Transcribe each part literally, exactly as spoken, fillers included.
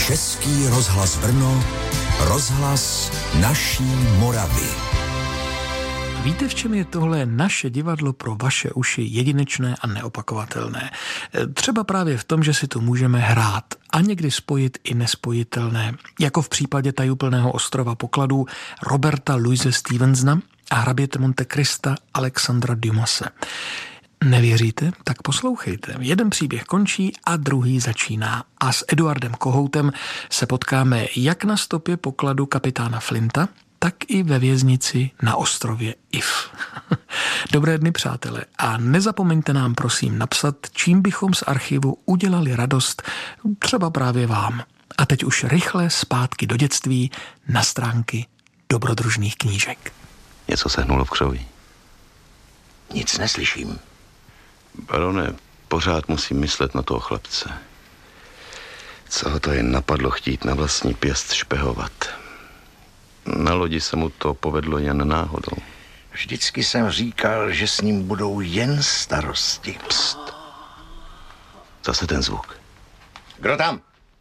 Český rozhlas Brno, rozhlas naší Moravy. Víte, v čem je tohle naše divadlo pro vaše uši jedinečné a neopakovatelné? Třeba právě v tom, že si tu můžeme hrát a někdy spojit i nespojitelné, jako v případě Tajuplného ostrova pokladů Roberta Louise Stevensona a hraběte Monte Crista Alexandra Dumase. Nevěříte? Tak poslouchejte. Jeden příběh končí a druhý začíná. A s Eduardem Kohoutem se potkáme jak na stopě pokladu kapitána Flinta, tak i ve věznici na ostrově If. Dobré dny, přátelé, a nezapomeňte nám prosím napsat, čím bychom z archivu udělali radost, třeba právě vám. A teď už rychle zpátky do dětství na stránky dobrodružných knížek. Něco se hnulo v křoví. Nic neslyším. Barone, pořád musím myslet na toho chlapce. Co ho to jen napadlo chtít na vlastní pěst špehovat. Na lodi se mu to povedlo jen náhodou. Vždycky jsem říkal, že s ním budou jen starosti. Pst. Zase ten zvuk. Kdo tam?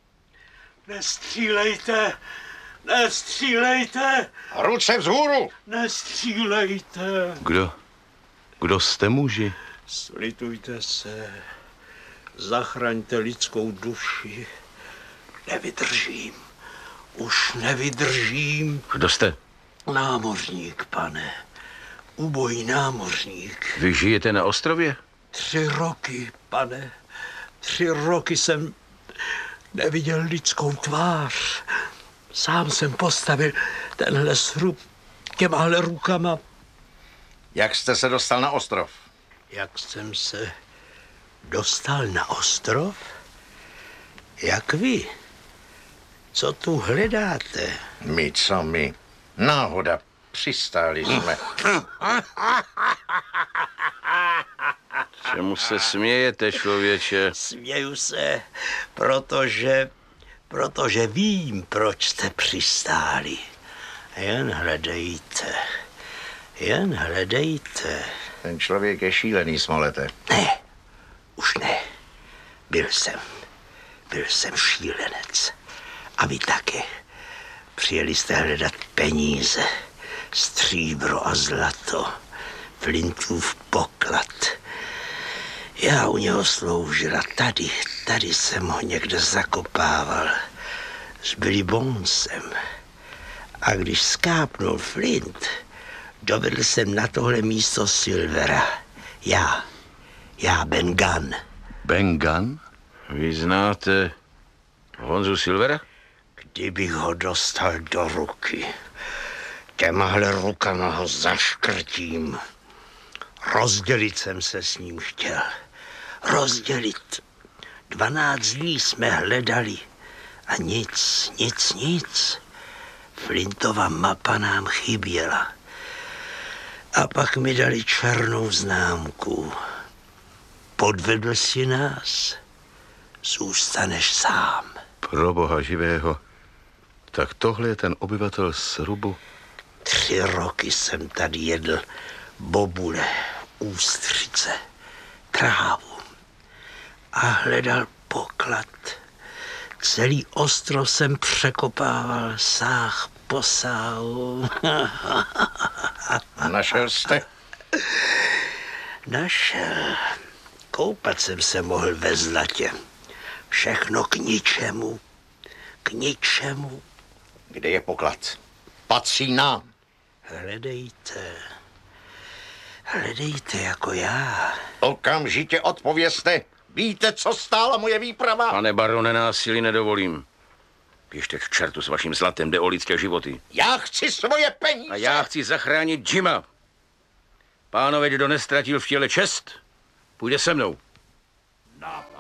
Nestřílejte! Nestřílejte! Ruce vzhůru! Nestřílejte! Kdo? Kdo jste muži? Slitujte se. Zachraňte lidskou duši. Nevydržím. Už nevydržím. Kdo jste? Námořník, pane. Ubojý námořník. Vy žijete na ostrově? Tři roky, pane. Tři roky jsem neviděl lidskou tvář. Sám jsem postavil tenhle srub těmahle rukama. Jak jste se dostal na ostrov? Jak jsem se dostal na ostrov? Jak vy? Co tu hledáte? My, co my? Náhoda. Přistáli jsme. Čemu se smějete, člověče? Směju se, protože, protože vím, proč jste přistáli. Jen hledejte, jen hledejte. Ten člověk je šílený, Smolete. Ne, už ne. Byl jsem, byl jsem šílenec. A vy taky. Přijeli jste hledat peníze, stříbro a zlato, Flintův poklad. Já u něho sloužil a tady, tady jsem ho někde zakopával s Billy Bonesem. A když skápnul Flint, dovedl jsem na tohle místo Silvera. Já, já Ben Gunn. Ben Gunn? Vy znáte Honzu Silvera? Kdybych ho dostal do ruky, těmahle rukama ho zaškrtím. Rozdělit jsem se s ním chtěl. Rozdělit. Dvanáct dní jsme hledali a nic, nic, nic. Flintova mapa nám chyběla. A pak mi dali černou známku. Podvedl si nás, zůstaneš sám. Pro boha živého. Tak tohle je ten obyvatel srubu. Tři roky jsem tady jedl bobule, ústřice, trávu a hledal poklad. Celý ostrov jsem překopával, sáh po sáhu. Našel jste? Našel. Koupat jsem se mohl ve zlatě. Všechno k ničemu. K ničemu. Kde je poklad? Patří nám. Hledejte. Hledejte jako já. Okamžitě odpovězte. Víte, co stála moje výprava? Pane barone, násilí nedovolím. Běžte k čertu s vaším zlatem, jde o lidské životy. Já chci svoje peníze. A já chci zachránit Jima. Pánové, kdo nestratil v těle čest, půjde se mnou. Na